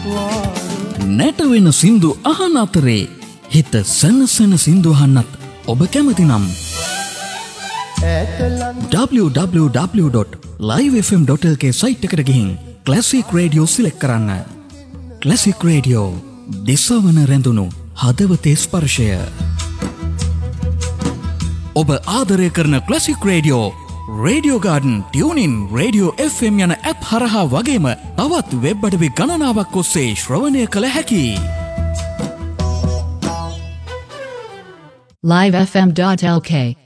නැට වෙන සින්දු අහන අතරේ හිත සනසන සින්දු අහන්නත් ඔබ කැමති නම් www.livefm.lk සයිට් එකට ගිහින් ක්ලාසික් රේඩියෝ සිලෙක්ට් කරන්න. ක්ලාසික් රේඩියෝ දිසවන රැඳුණු හදවතේ ස්පර්ශය. ඔබ ආදරය කරන classic radio radio garden, tuning, radio FM යන ඇප් හරහා වගේම තවත් වෙබ් අඩවි ගණනාවක් ඔස්සේ ශ්‍රවණය කළ හැකියි. livefm.lk